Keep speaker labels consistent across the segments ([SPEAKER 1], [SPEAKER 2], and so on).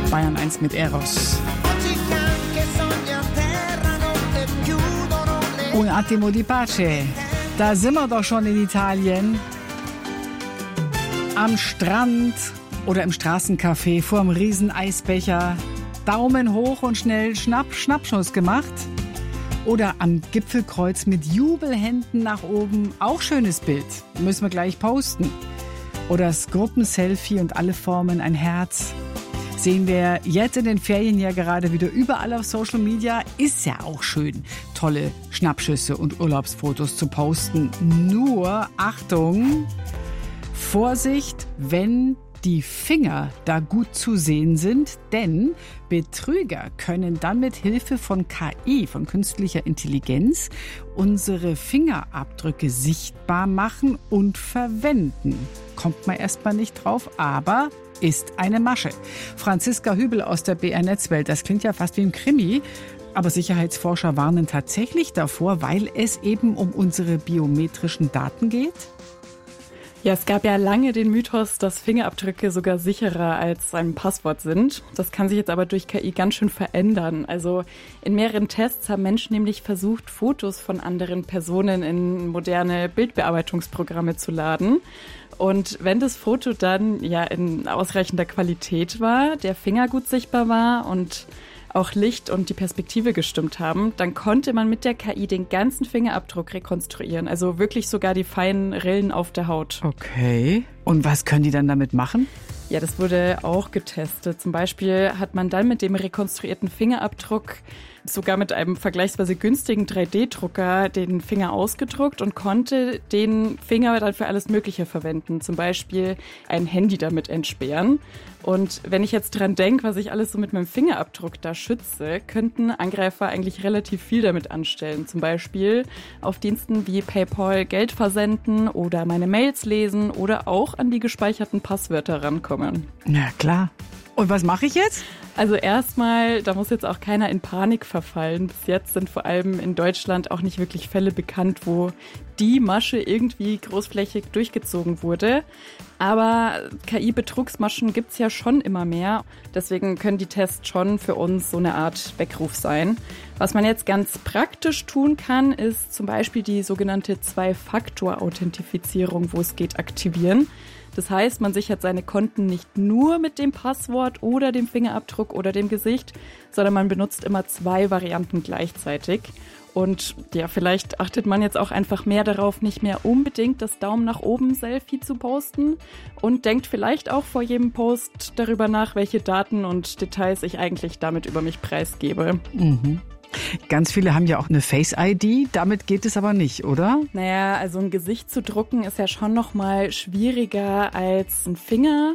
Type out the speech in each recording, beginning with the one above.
[SPEAKER 1] Bayern 1 mit Eros. Un attimo di pace. Da sind wir doch schon in Italien. Am Strand oder im Straßencafé vorm Rieseneisbecher. Daumen hoch und schnell Schnappschuss gemacht. Oder am Gipfelkreuz mit Jubelhänden nach oben. Auch schönes Bild. Müssen wir gleich posten. Oder das Gruppenselfie und alle formen ein Herz. Sehen wir jetzt in den Ferien ja gerade wieder überall auf Social Media. Ist ja auch schön, tolle Schnappschüsse und Urlaubsfotos zu posten. Nur, Achtung, Vorsicht, wenn die Finger da gut zu sehen sind, denn Betrüger können dann mit Hilfe von KI, von künstlicher Intelligenz, unsere Fingerabdrücke sichtbar machen und verwenden. Kommt man erstmal nicht drauf, aber ist eine Masche. Franziska Hübel aus der BR Netzwelt, das klingt ja fast wie ein Krimi, aber Sicherheitsforscher warnen tatsächlich davor, weil es eben um unsere biometrischen Daten geht?
[SPEAKER 2] Ja, es gab ja lange den Mythos, dass Fingerabdrücke sogar sicherer als ein Passwort sind. Das kann sich jetzt aber durch KI ganz schön verändern. Also in mehreren Tests haben Menschen nämlich versucht, Fotos von anderen Personen in moderne Bildbearbeitungsprogramme zu laden. Und wenn das Foto dann ja in ausreichender Qualität war, der Finger gut sichtbar war und auch Licht und die Perspektive gestimmt haben, dann konnte man mit der KI den ganzen Fingerabdruck rekonstruieren. Also wirklich sogar die feinen Rillen auf der Haut.
[SPEAKER 1] Okay. Und was können die dann damit machen?
[SPEAKER 2] Ja, das wurde auch getestet. Zum Beispiel hat man dann mit dem rekonstruierten Fingerabdruck sogar mit einem vergleichsweise günstigen 3D-Drucker den Finger ausgedruckt und konnte den Finger dann für alles Mögliche verwenden. Zum Beispiel ein Handy damit entsperren. Und wenn ich jetzt dran denke, was ich alles so mit meinem Fingerabdruck da schütze, könnten Angreifer eigentlich relativ viel damit anstellen. Zum Beispiel auf Diensten wie PayPal Geld versenden oder meine Mails lesen oder auch an die gespeicherten Passwörter rankommen.
[SPEAKER 1] Na klar. Und was mache ich jetzt?
[SPEAKER 2] Also erstmal, da muss jetzt auch keiner in Panik verfallen. Bis jetzt sind vor allem in Deutschland auch nicht wirklich Fälle bekannt, wo die Masche irgendwie großflächig durchgezogen wurde. Aber KI-Betrugsmaschen gibt's ja schon immer mehr. Deswegen können die Tests schon für uns so eine Art Weckruf sein. Was man jetzt ganz praktisch tun kann, ist zum Beispiel die sogenannte Zwei-Faktor-Authentifizierung, wo es geht, aktivieren. Das heißt, man sichert seine Konten nicht nur mit dem Passwort oder dem Fingerabdruck oder dem Gesicht, sondern man benutzt immer 2 Varianten gleichzeitig. Und ja, vielleicht achtet man jetzt auch einfach mehr darauf, nicht mehr unbedingt das Daumen nach oben Selfie zu posten und denkt vielleicht auch vor jedem Post darüber nach, welche Daten und Details ich eigentlich damit über mich preisgebe.
[SPEAKER 1] Mhm. Ganz viele haben ja auch eine Face-ID, damit geht es aber nicht, oder?
[SPEAKER 2] Naja, also ein Gesicht zu drucken ist ja schon noch mal schwieriger als ein Finger.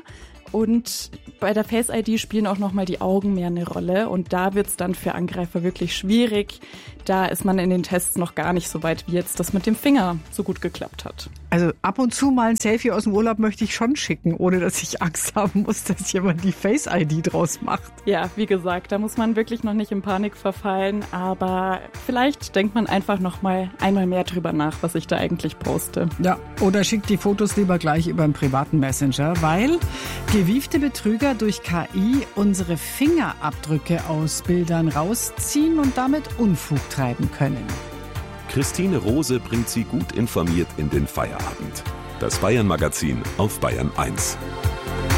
[SPEAKER 2] Und bei der Face-ID spielen auch nochmal die Augen mehr eine Rolle. Und da wird's dann für Angreifer wirklich schwierig. Da ist man in den Tests noch gar nicht so weit, wie jetzt das mit dem Finger so gut geklappt hat.
[SPEAKER 1] Also ab und zu mal ein Selfie aus dem Urlaub möchte ich schon schicken, ohne dass ich Angst haben muss, dass jemand die Face-ID draus macht.
[SPEAKER 2] Ja, wie gesagt, da muss man wirklich noch nicht in Panik verfallen. Aber vielleicht denkt man einfach noch mal einmal mehr drüber nach, was ich da eigentlich poste.
[SPEAKER 1] Ja, oder schickt die Fotos lieber gleich über einen privaten Messenger, weil gewiefte Betrüger durch KI unsere Fingerabdrücke aus Bildern rausziehen und damit Unfug treiben können.
[SPEAKER 3] Christine Rose bringt Sie gut informiert in den Feierabend. Das Bayern-Magazin auf Bayern 1.